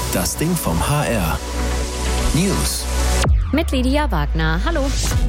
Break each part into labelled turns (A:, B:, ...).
A: Das Ding vom HR. News.
B: Mit Lydia Wagner. Hallo.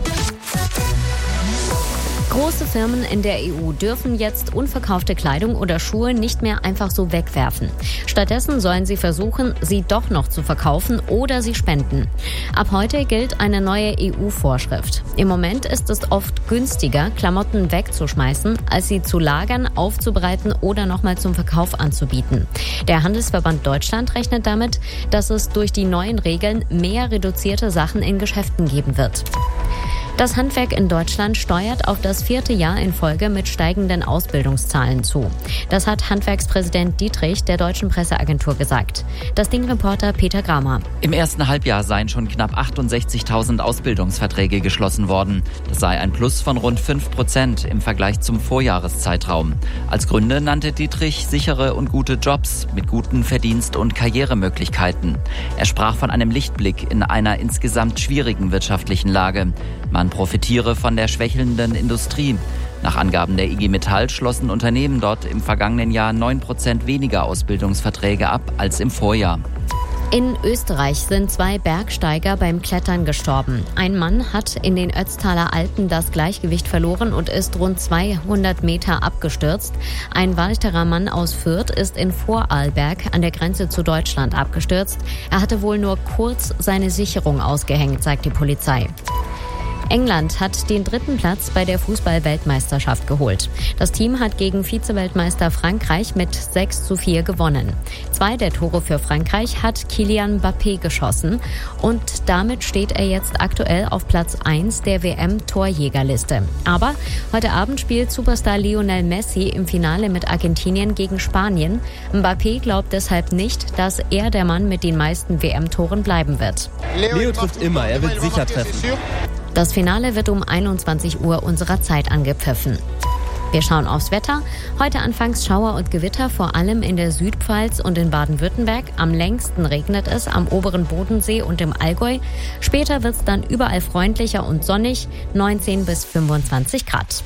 B: Große Firmen in der EU dürfen jetzt unverkaufte Kleidung oder Schuhe nicht mehr einfach so wegwerfen. Stattdessen sollen sie versuchen, sie doch noch zu verkaufen oder sie spenden. Ab heute gilt eine neue EU-Vorschrift. Im Moment ist es oft günstiger, Klamotten wegzuschmeißen, als sie zu lagern, aufzubereiten oder nochmal zum Verkauf anzubieten. Der Handelsverband Deutschland rechnet damit, dass es durch die neuen Regeln mehr reduzierte Sachen in Geschäften geben wird. Das Handwerk in Deutschland steuert auf das 4. Jahr in Folge mit steigenden Ausbildungszahlen zu. Das hat Handwerkspräsident Dietrich der Deutschen Presseagentur gesagt. Das Ding-Reporter Peter Gramer.
C: Im ersten Halbjahr seien schon knapp 68.000 Ausbildungsverträge geschlossen worden. Das sei ein Plus von rund 5% im Vergleich zum Vorjahreszeitraum. Als Gründe nannte Dietrich sichere und gute Jobs mit guten Verdienst- und Karrieremöglichkeiten. Er sprach von einem Lichtblick in einer insgesamt schwierigen wirtschaftlichen Lage. Man profitiere von der schwächelnden Industrie. Nach Angaben der IG Metall schlossen Unternehmen dort im vergangenen Jahr 9% weniger Ausbildungsverträge ab als im Vorjahr.
B: In Österreich sind 2 Bergsteiger beim Klettern gestorben. Ein Mann hat in den Ötztaler Alpen das Gleichgewicht verloren und ist rund 200 Meter abgestürzt. Ein weiterer Mann aus Fürth ist in Vorarlberg an der Grenze zu Deutschland abgestürzt. Er hatte wohl nur kurz seine Sicherung ausgehängt, sagt die Polizei. England hat den 3. Platz bei der Fußball-Weltmeisterschaft geholt. Das Team hat gegen Vize-Weltmeister Frankreich mit 6:4 gewonnen. 2 der Tore für Frankreich hat Kylian Mbappé geschossen und damit steht er jetzt aktuell auf Platz 1 der WM-Torjägerliste. Aber heute Abend spielt Superstar Lionel Messi im Finale mit Argentinien gegen Spanien. Mbappé glaubt deshalb nicht, dass er der Mann mit den meisten WM-Toren bleiben wird.
D: Leo trifft immer, er wird sicher treffen.
B: Das Finale wird um 21 Uhr unserer Zeit angepfiffen. Wir schauen aufs Wetter. Heute anfangs Schauer und Gewitter, vor allem in der Südpfalz und in Baden-Württemberg. Am längsten regnet es am oberen Bodensee und im Allgäu. Später wird es dann überall freundlicher und sonnig, 19 bis 25 Grad.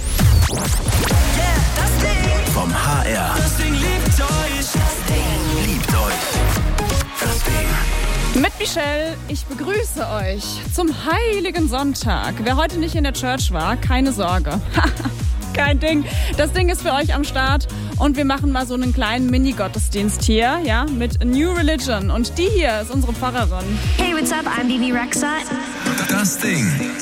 A: Vom HR. Das Ding liebt euch. Liebt euch. Das Ding.
E: Mit Michelle, ich begrüße euch zum Heiligen Sonntag. Wer heute nicht in der Church war, keine Sorge. Kein Ding. Das Ding ist für euch am Start und wir machen mal so einen kleinen Mini-Gottesdienst hier, ja, mit New Religion. Und die hier ist unsere Pfarrerin.
F: Hey, what's up? I'm Bibi Rexha.
A: Das Ding.